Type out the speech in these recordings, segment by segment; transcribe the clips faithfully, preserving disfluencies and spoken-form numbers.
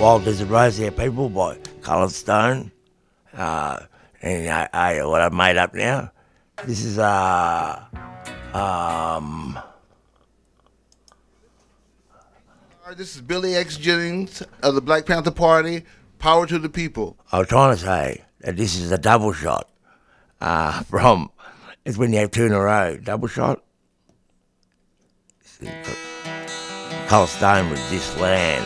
Wild Desert Rosehair People by Coloured Stone. Uh, and uh, uh, what I've made up now, this is uh, um. This is Billy X. Jennings of the Black Panther Party. Power to the people. I was trying to say that this is a double shot uh, from. It's when you have two in a row. Double shot. Coloured Stone with This Land.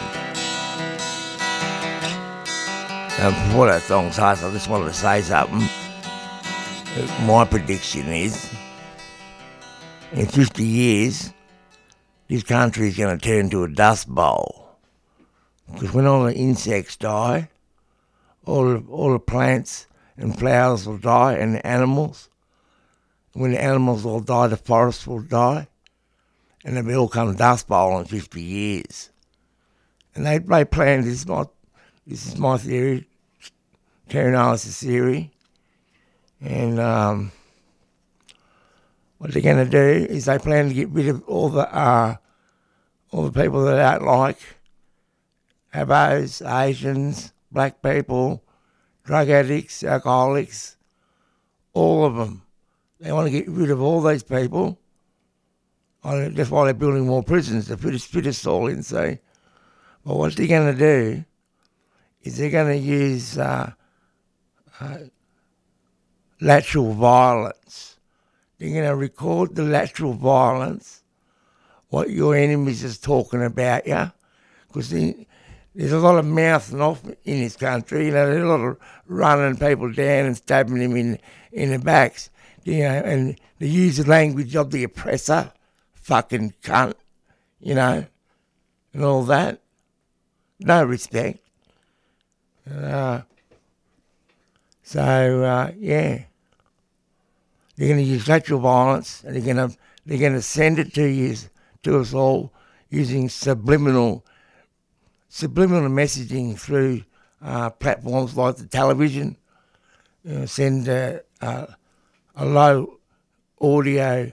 And before that song starts, I just wanted to say something. My prediction is, in fifty years, this country is going to turn into a dust bowl. Because when all the insects die, all the, all the plants and flowers will die, and the animals. When the animals all die, the forests will die. And they'll all come dust bowl in fifty years. And they, they plan, this is my, this is my theory, Terry Nollis' theory. And um, what they're going to do is they plan to get rid of all the uh, all the people that don't like abos, Asians, black people, drug addicts, alcoholics, all of them. They want to get rid of all these people. That's why they're building more prisons to fit, fit us all in, see. But what they're going to do is they're going to use uh, uh, lateral violence. They're going to record the lateral violence, what your enemies is talking about, yeah? Because there's a lot of mouthing off in this country. You know, there's a lot of running people down and stabbing them in, in the backs. You know, and they use the language of the oppressor. Fucking cunt, you know, and all that. No respect. Uh, so, uh, yeah. They're going to use lateral violence, and they're going to they're going to send it to you, to us all, using subliminal subliminal messaging through uh, platforms like the television. You know, send uh, uh, a low audio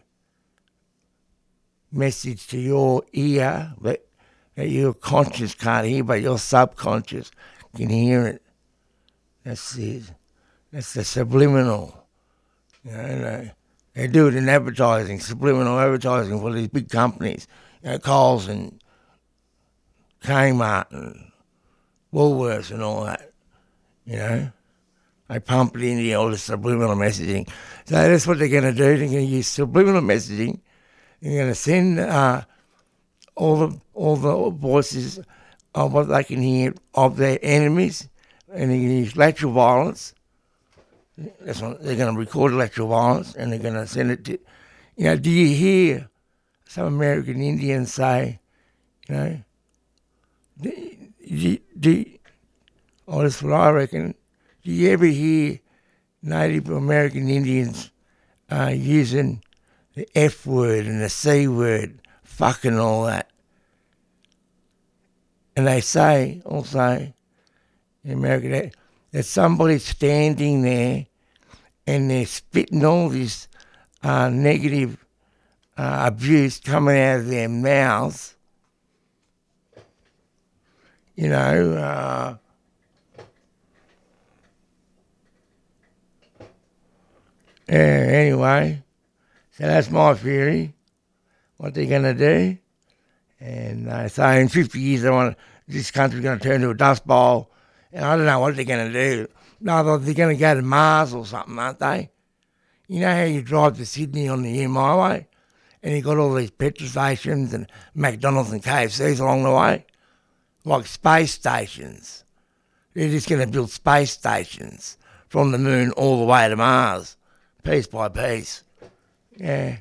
message to your ear that, that your conscious can't hear, but your subconscious can hear it. That's it. That's the subliminal. You know, they, they do it in advertising, subliminal advertising for these big companies, you know, Coles and Kmart and Woolworths and all that. You know, they pump it into all the subliminal messaging. So that's what they're going to do. They're going to use subliminal messaging. They're going to send uh, all the all the voices of what they can hear of their enemies, and they're going to use lateral violence. That's what, they're going to record lateral violence, and they're going to send it to. You know, do you hear some American Indians say, you know, do, do, do oh, that's what I reckon. Do you ever hear Native American Indians uh, using the F word and the C word, fucking all that? And they say also in America that, that somebody's standing there and they're spitting all this uh, negative uh, abuse coming out of their mouths. You know, uh, yeah, anyway. So that's my theory, what they're going to do. And uh, so in fifty years, they want this country's going to turn into a dust bowl. And I don't know what they're going to do. No, they're going to go to Mars or something, aren't they? You know how you drive to Sydney on the Hume Highway and you've got all these petrol stations and McDonald's and K F Cs along the way? Like space stations. They're just going to build space stations from the moon all the way to Mars, piece by piece. Yeah.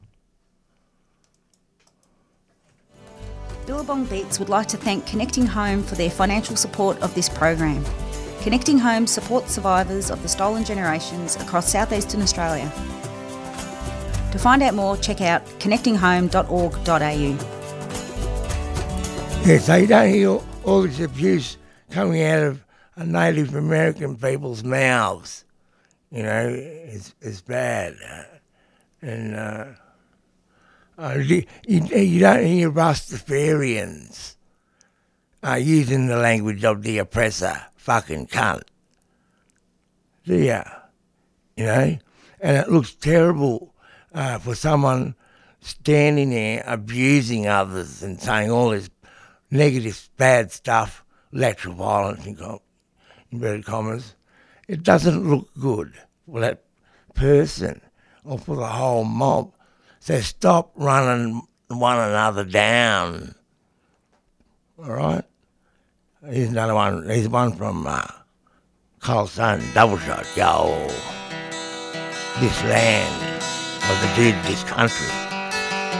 Billabong Beats would like to thank Connecting Home for their financial support of this program. Connecting Home supports survivors of the stolen generations across southeastern Australia. To find out more, check out connecting home dot org dot a u. Yeah, so you don't hear all, all this abuse coming out of Native American people's mouths. You know, it's, it's bad. And uh, uh, you, you don't hear Rastafarians uh, using the language of the oppressor, fucking cunt. Do ya? You know? And it looks terrible uh, for someone standing there abusing others and saying all this negative, bad stuff, lateral violence in com- inverted commas. It doesn't look good for that person or for the whole mob. So stop running one another down. All right? Here's another one. Here's one from uh, Carl Stone, Double Shot. Yo, this land, or the dude, this country.